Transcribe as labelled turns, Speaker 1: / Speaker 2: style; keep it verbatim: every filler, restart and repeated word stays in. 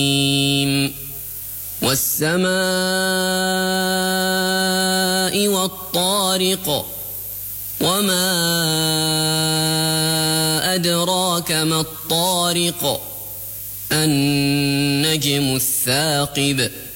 Speaker 1: والسماء والطارق وما أدراك ما الطارق النجم الثاقب